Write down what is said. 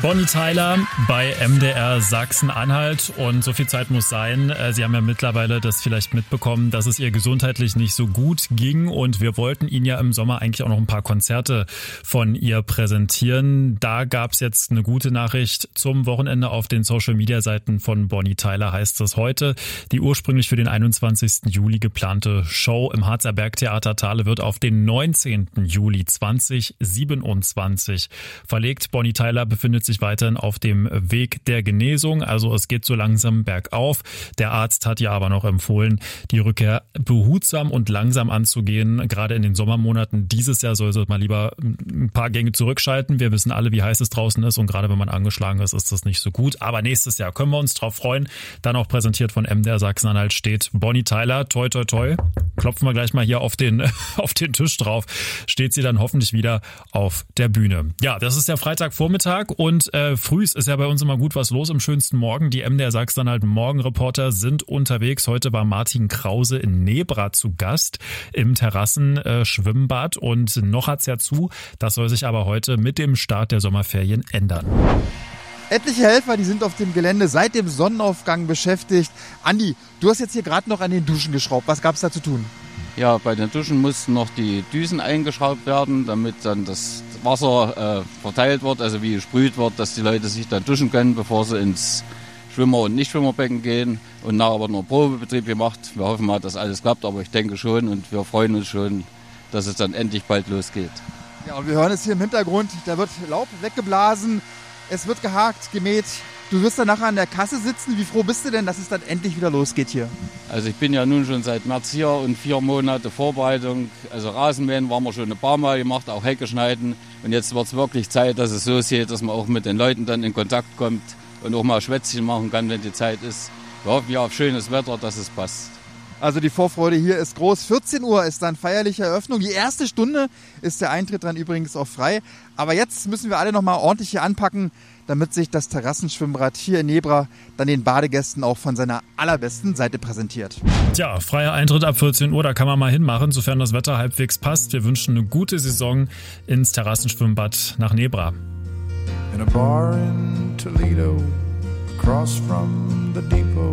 Bonnie Tyler bei MDR Sachsen-Anhalt und so viel Zeit muss sein. Sie haben ja mittlerweile das vielleicht mitbekommen, dass es ihr gesundheitlich nicht so gut ging und wir wollten Ihnen ja im Sommer eigentlich auch noch ein paar Konzerte von ihr präsentieren. Da gab es jetzt eine gute Nachricht zum Wochenende auf den Social-Media-Seiten von Bonnie Tyler, heißt es heute. Die ursprünglich für den 21. Juli geplante Show im Harzer Bergtheater Thale wird auf den 19. Juli 2027 verlegt. Bonnie Tyler befindet sich weiterhin auf dem Weg der Genesung, also es geht so langsam bergauf. Der Arzt hat ja aber noch empfohlen, die Rückkehr behutsam und langsam anzugehen. Gerade in den Sommermonaten dieses Jahr sollte man lieber ein paar Gänge zurückschalten. Wir wissen alle, wie heiß es draußen ist und gerade wenn man angeschlagen ist, ist das nicht so gut. Aber nächstes Jahr können wir uns drauf freuen. Dann auch präsentiert von MDR Sachsen-Anhalt steht Bonnie Tyler. Toi, toi, toi. Klopfen wir gleich mal hier auf den Tisch drauf. Steht sie dann hoffentlich wieder auf der Bühne. Ja, das ist der Freitagvormittag und frühs ist ja bei uns immer gut was los im schönsten Morgen. Die MDR Sachsen-Anhalt Morgenreporter sind unterwegs. Heute war Martin Krause in Nebra zu Gast im Terrassenschwimmbad und noch hat's ja zu. Das soll sich aber heute mit dem Start der Sommerferien ändern. Etliche Helfer, die sind auf dem Gelände seit dem Sonnenaufgang beschäftigt. Andi, du hast jetzt hier gerade noch an den Duschen geschraubt. Was gab's da zu tun? Ja, bei den Duschen mussten noch die Düsen eingeschraubt werden, damit dann das Wasser verteilt wird, also wie gesprüht wird, dass die Leute sich dann duschen können, bevor sie ins Schwimmer- und Nichtschwimmerbecken gehen. Und nachher wird noch ein Probebetrieb gemacht. Wir hoffen mal, dass alles klappt, aber ich denke schon und wir freuen uns schon, dass es dann endlich bald losgeht. Ja, und wir hören es hier im Hintergrund, da wird Laub weggeblasen, es wird gehakt, gemäht. Du wirst dann nachher an der Kasse sitzen. Wie froh bist du denn, dass es dann endlich wieder losgeht hier? Also ich bin ja nun schon seit März hier und 4 Monate Vorbereitung. Also Rasenmähen waren wir schon ein paar Mal gemacht, auch Hecke schneiden. Und jetzt wird es wirklich Zeit, dass es losgeht, dass man auch mit den Leuten dann in Kontakt kommt und auch mal Schwätzchen machen kann, wenn die Zeit ist. Wir hoffen ja auf schönes Wetter, dass es passt. Also die Vorfreude hier ist groß. 14 Uhr ist dann feierliche Eröffnung. Die erste Stunde ist der Eintritt dann übrigens auch frei. Aber jetzt müssen wir alle noch mal ordentlich hier anpacken, damit sich das Terrassenschwimmbad hier in Nebra dann den Badegästen auch von seiner allerbesten Seite präsentiert. Tja, freier Eintritt ab 14 Uhr, da kann man mal hinmachen, sofern das Wetter halbwegs passt. Wir wünschen eine gute Saison ins Terrassenschwimmbad nach Nebra. In a bar in Toledo, across from the depot,